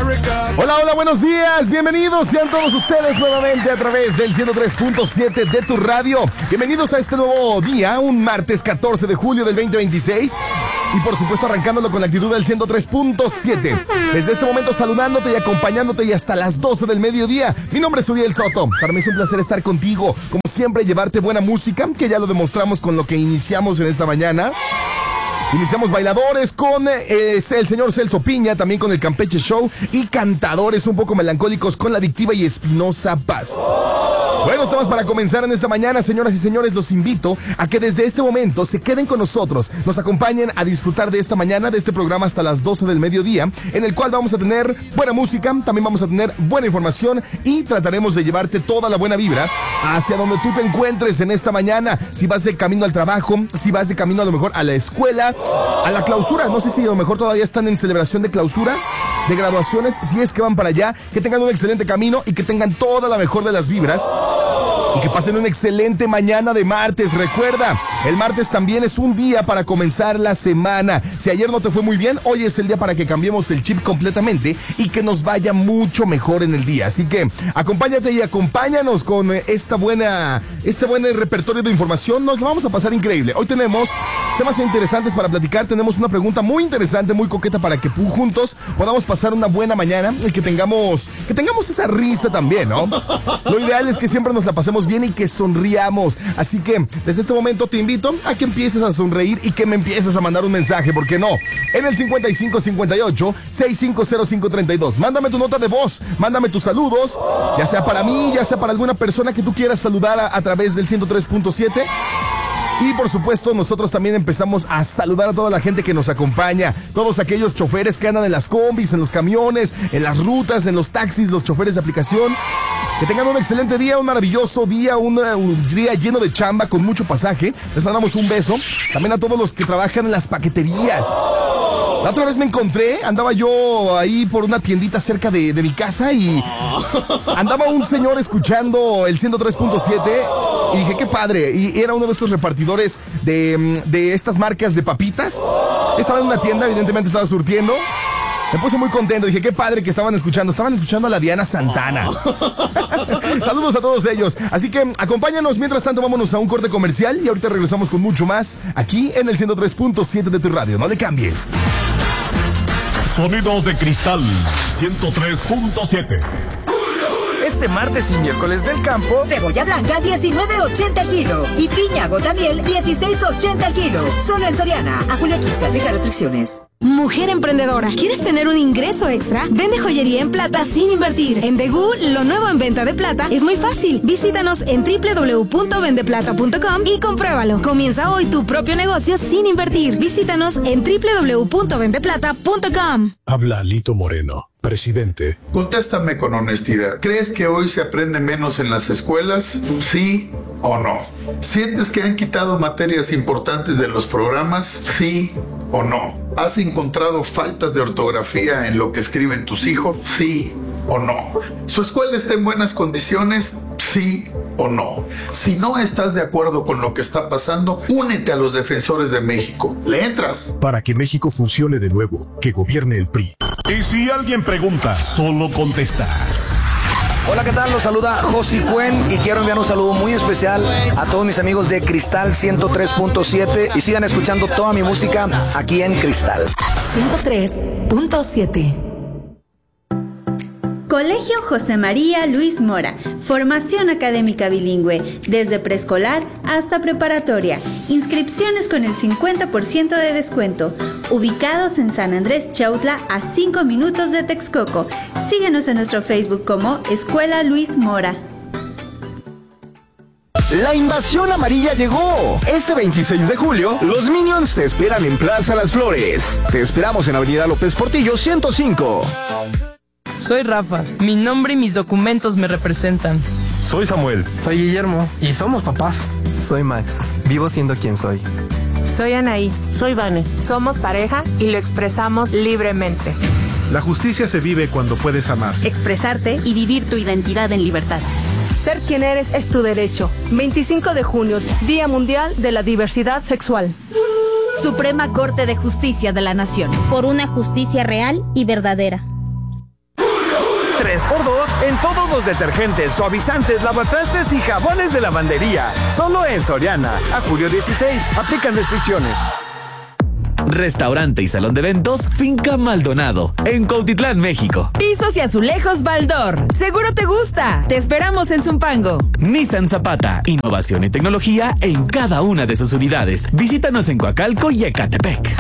Hola, hola, buenos días. Bienvenidos sean todos ustedes nuevamente a través del 103.7 de tu radio. Bienvenidos a este nuevo día, un martes 14 de julio del 2026. Y por supuesto arrancándolo con la actitud del 103.7. Desde este momento saludándote y acompañándote y hasta las 12 del mediodía. Mi nombre es Uriel Soto. Para mí es un placer estar contigo. Como siempre, llevarte buena música, que ya lo demostramos con lo que iniciamos en esta mañana. Iniciamos bailadores con el señor Celso Piña, también con el Campeche Show, y cantadores un poco melancólicos con La Adictiva y Espinosa Paz. Bueno, estamos para comenzar en esta mañana, señoras y señores. Los invito a que desde este momento se queden con nosotros, nos acompañen a disfrutar de esta mañana, de este programa hasta las 12 del mediodía, en el cual vamos a tener buena música, también vamos a tener buena información y trataremos de llevarte toda la buena vibra hacia donde tú te encuentres en esta mañana. Si vas de camino al trabajo, si vas de camino a lo mejor a la escuela, a la clausura, no sé si a lo mejor todavía están en celebración de clausuras, de graduaciones, si es que van para allá, que tengan un excelente camino y que tengan toda la mejor de las vibras. Y que pasen una excelente mañana de martes. Recuerda, el martes también es un día para comenzar la semana. Si ayer no te fue muy bien, hoy es el día para que cambiemos el chip completamente y que nos vaya mucho mejor en el día. Así que acompáñate y acompáñanos con este buen repertorio de información. Nos lo vamos a pasar increíble. Hoy tenemos temas interesantes para platicar. Tenemos una pregunta muy interesante, muy coqueta para que juntos podamos pasar una buena mañana y que tengamos esa risa también, ¿no? Lo ideal es que siempre nos la pasemos bien y que sonriamos. Así que desde este momento te invito a que empieces a sonreír y que me empieces a mandar un mensaje, ¿por qué no? En el 5558-650532. Mándame tu nota de voz, mándame tus saludos, ya sea para mí, ya sea para alguna persona que tú quieras saludar a través del 103.7. Y por supuesto nosotros también empezamos a saludar a toda la gente que nos acompaña, todos aquellos choferes que andan en las combis, en los camiones, en las rutas, en los taxis, los choferes de aplicación. Que tengan un excelente día, un maravilloso día, un día lleno de chamba con mucho pasaje. Les mandamos un beso. También a todos los que trabajan en las paqueterías. La otra vez me encontré, andaba yo ahí por una tiendita cerca de mi casa y andaba un señor escuchando el 103.7 y dije, qué padre. Y era uno de estos repartidores de estas marcas de papitas. Estaba en una tienda, evidentemente estaba surtiendo. Me puse muy contento, dije, qué padre que estaban escuchando a la Diana Santana. Saludos a todos ellos. Así que acompáñanos, mientras tanto vámonos a un corte comercial y ahorita regresamos con mucho más aquí en el 103.7 de tu radio. No le cambies. Sonidos de Cristal 103.7. Este martes y miércoles del campo, cebolla blanca 19.80 el kilo y piña gotamiel 16.80 el kilo. Solo en Soriana. A julio 15, aplica restricciones. Mujer emprendedora, ¿quieres tener un ingreso extra? Vende joyería en plata sin invertir. En Degú, lo nuevo en venta de plata es muy fácil. Visítanos en www.vendeplata.com y compruébalo. Comienza hoy tu propio negocio sin invertir. Visítanos en www.vendeplata.com. Habla Alito Moreno, presidente. Contéstame con honestidad. ¿Crees que hoy se aprende menos en las escuelas? ¿Sí o no? ¿Sientes que han quitado materias importantes de los programas? ¿Sí o no? ¿Has encontrado faltas de ortografía en lo que escriben tus hijos? ¿Sí o no? ¿Su escuela está en buenas condiciones? ¿Sí o no? Si no estás de acuerdo con lo que está pasando, únete a los defensores de México. ¿Le entras? Para que México funcione de nuevo, que gobierne el PRI. Y si alguien pregunta, solo contestas. Hola, ¿qué tal? Los saluda Josi Cuen y quiero enviar un saludo muy especial a todos mis amigos de Cristal 103.7 y sigan escuchando toda mi música aquí en Cristal 103.7. Colegio José María Luis Mora, formación académica bilingüe, desde preescolar hasta preparatoria, inscripciones con el 50% de descuento, ubicados en San Andrés Chautla a 5 minutos de Texcoco. Síguenos en nuestro Facebook como Escuela Luis Mora. La invasión amarilla llegó. Este 26 de julio, los Minions te esperan en Plaza Las Flores. Te esperamos en Avenida López Portillo 105. Soy Rafa, mi nombre y mis documentos me representan. Soy Samuel. Soy Guillermo. Y somos papás. Soy Max, vivo siendo quien soy. Soy Anaí. Soy Vane. Somos pareja y lo expresamos libremente. La justicia se vive cuando puedes amar, expresarte y vivir tu identidad en libertad. Ser quien eres es tu derecho. 25 de junio, Día Mundial de la Diversidad Sexual. Suprema Corte de Justicia de la Nación. Por una justicia real y verdadera. 3x2 en todos los detergentes, suavizantes, lavatrastes y jabones de lavandería. Solo en Soriana. A julio 16. Aplican restricciones. Restaurante y salón de eventos Finca Maldonado, en Cuautitlán, México. Pisos y azulejos Baldor. Seguro te gusta. Te esperamos en Zumpango. Nissan Zapata, innovación y tecnología en cada una de sus unidades. Visítanos en Coacalco y Ecatepec.